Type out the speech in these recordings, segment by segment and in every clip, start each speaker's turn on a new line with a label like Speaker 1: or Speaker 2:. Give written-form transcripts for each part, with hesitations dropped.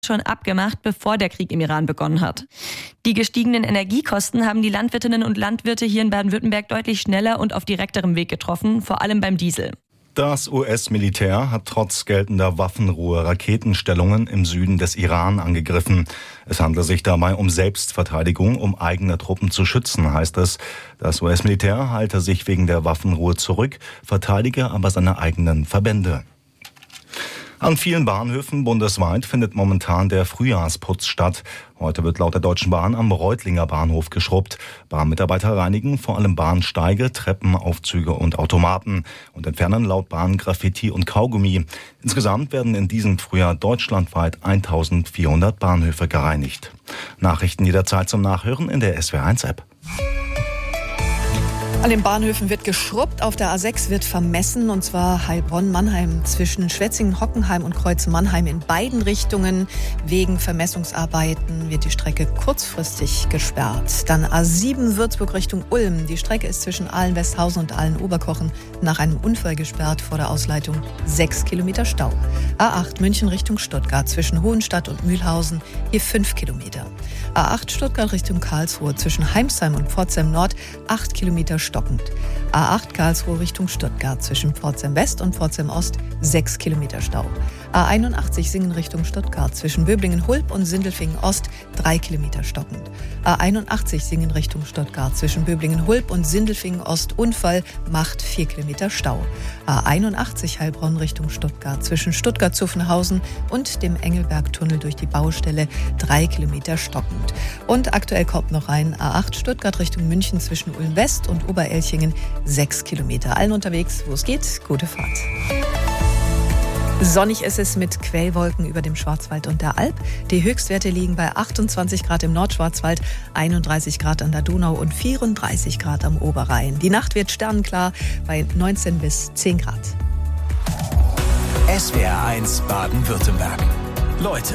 Speaker 1: schon abgemacht, bevor der Krieg im Iran begonnen hat. Die gestiegenen Energiekosten haben die Landwirtinnen und Landwirte hier in Baden-Württemberg deutlich schneller und auf direkterem Weg getroffen, vor allem beim Diesel.
Speaker 2: Das US-Militär hat trotz geltender Waffenruhe Raketenstellungen im Süden des Iran angegriffen. Es handelt sich dabei um Selbstverteidigung, um eigene Truppen zu schützen, heißt es. Das US-Militär halte sich wegen der Waffenruhe zurück, verteidige aber seine eigenen Verbände. An vielen Bahnhöfen bundesweit findet momentan der Frühjahrsputz statt. Heute wird laut der Deutschen Bahn am Reutlinger Bahnhof geschrubbt. Bahnmitarbeiter reinigen vor allem Bahnsteige, Treppen, Aufzüge und Automaten und entfernen laut Bahn Graffiti und Kaugummi. Insgesamt werden in diesem Frühjahr deutschlandweit 1400 Bahnhöfe gereinigt. Nachrichten jederzeit zum Nachhören in der SWR1-App.
Speaker 3: An den Bahnhöfen wird geschrubbt, auf der A6 wird vermessen, und zwar Heilbronn-Mannheim zwischen Schwetzingen-Hockenheim und Kreuz-Mannheim in beiden Richtungen. Wegen Vermessungsarbeiten wird die Strecke kurzfristig gesperrt. Dann A7 Würzburg Richtung Ulm. Die Strecke ist zwischen Aalen-Westhausen und Aalen-Oberkochen nach einem Unfall gesperrt, vor der Ausleitung 6 Kilometer Stau. A8 München Richtung Stuttgart zwischen Hohenstadt und Mühlhausen, hier 5 Kilometer. A8 Stuttgart Richtung Karlsruhe zwischen Heimsheim und Pforzheim Nord 8 Kilometer stockend. A8 Karlsruhe Richtung Stuttgart zwischen Pforzheim West und Pforzheim Ost 6 Kilometer Stau. A81 Singen Richtung Stuttgart zwischen Böblingen-Hulb und Sindelfingen Ost 3 Kilometer stockend. A81 Singen Richtung Stuttgart zwischen Böblingen-Hulb und Sindelfingen Ost Unfall macht 4 Kilometer Stau. A81 Heilbronn Richtung Stuttgart zwischen Stuttgart-Zuffenhausen und dem Engelberg-Tunnel durch die Baustelle 3 Kilometer stockend. Und aktuell kommt noch rein A8 Stuttgart Richtung München zwischen Ulm West und Oberelchingen 6 Kilometer. Allen unterwegs, wo es geht, gute Fahrt. Sonnig ist es mit Quellwolken über dem Schwarzwald und der Alb. Die Höchstwerte liegen bei 28 Grad im Nordschwarzwald, 31 Grad an der Donau und 34 Grad am Oberrhein. Die Nacht wird sternenklar bei 19 bis 10 Grad.
Speaker 4: SWR1 Baden-Württemberg. Leute.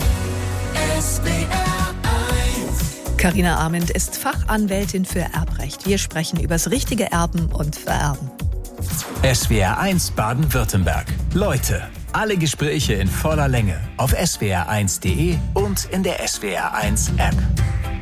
Speaker 3: Carina Arment ist Fachanwältin für Erbrecht. Wir sprechen übers richtige Erben und Vererben.
Speaker 4: SWR1 Baden-Württemberg. Leute. Alle Gespräche in voller Länge auf swr1.de und in der SWR1 App.